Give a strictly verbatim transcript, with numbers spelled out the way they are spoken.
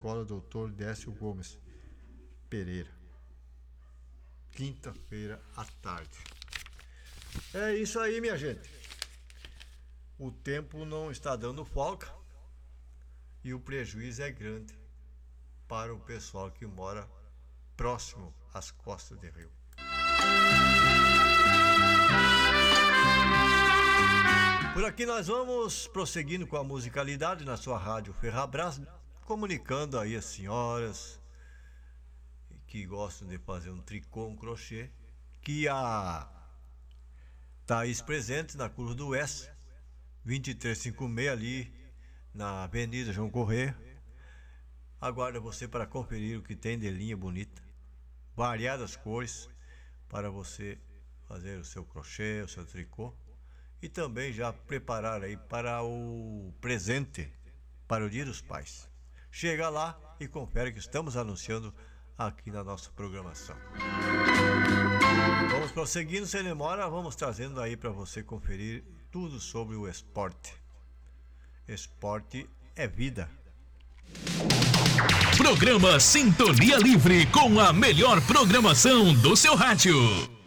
Escola doutor Décio Gomes Pereira. Quinta-feira à tarde. É isso aí, minha gente. O tempo não está dando folga e o prejuízo é grande para o pessoal que mora próximo às costas do rio. Por aqui nós vamos prosseguindo com a musicalidade na sua rádio Ferrabras, comunicando aí as senhoras que gostam de fazer um tricô, um crochê, que a Thaís Presente na Cruz do Oeste, vinte e três cinquenta e seis ali na Avenida João Correia, aguarda você para conferir o que tem de linha bonita, variadas cores, para você fazer o seu crochê, o seu tricô, e também já preparar aí para o presente, para o Dia dos Pais. Chega lá e confere que estamos anunciando aqui na nossa programação. Vamos prosseguindo sem demora, vamos trazendo aí para você conferir tudo sobre o esporte. Esporte é vida. Programa Sintonia Livre, com a melhor programação do seu rádio.